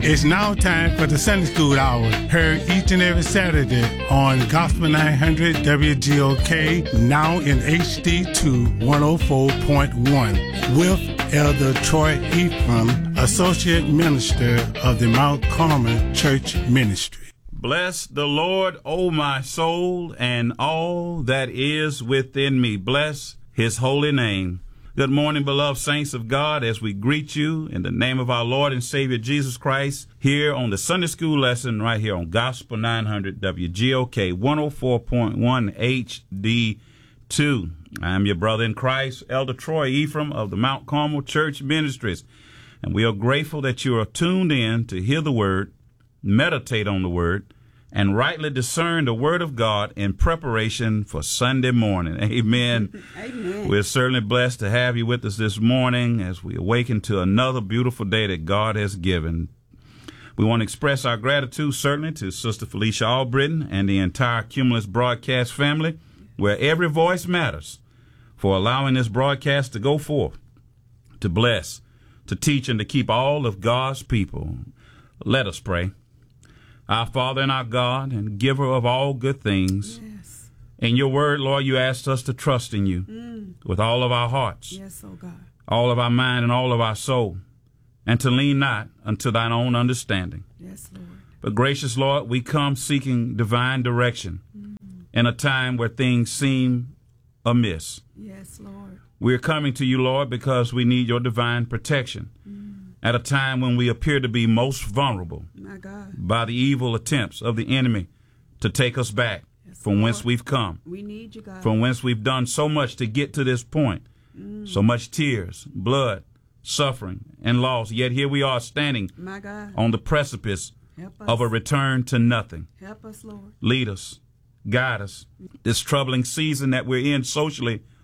It's now time for the Sunday School Hour, heard each and every Saturday on Gospel 900 WGOK, now in HD2 104.1, with Elder Troy Ephraim, Associate Minister of the Mount Carmel Church Ministry. Bless the Lord, O my soul, and all that is within me. Bless his holy name. Good morning, beloved saints of God, as we greet you in the name of our Lord and Savior Jesus Christ here on the Sunday School lesson right here on Gospel 900 WGOK 104.1 HD2. I am your brother in Christ, Elder Troy Ephraim of the Mount Carmel Church Ministries, and we are grateful that you are tuned in to hear the word, meditate on the word, and rightly discern the word of God in preparation for Sunday morning. Amen. Amen. We're certainly blessed to have you with us this morning as we awaken to another beautiful day that God has given. We want to express our gratitude certainly to Sister Felicia Albritton and the entire Cumulus broadcast family, where every voice matters, for allowing this broadcast to go forth, to bless, to teach, and to keep all of God's people. Let us pray. Our Father and our God and giver of all good things. Yes. In your word, Lord, you asked us to trust in you with all of our hearts, Yes, oh God. all of our mind, and all of our soul, and to lean not unto thine own understanding. Yes, Lord. But gracious Lord, we come seeking divine direction in a time where things seem amiss. Yes, Lord. We're coming to you, Lord, because we need your divine protection at a time when we appear to be most vulnerable My God. by the evil attempts of the enemy to take us back Yes, from Lord. whence we've come, We need you, God. from whence we've done so much to get to this point, so much tears, blood, suffering, and loss. Yet here we are standing My God. on the precipice Help us. of a return to nothing. Help us, Lord. Lead us, guide us. This troubling season that we're in socially,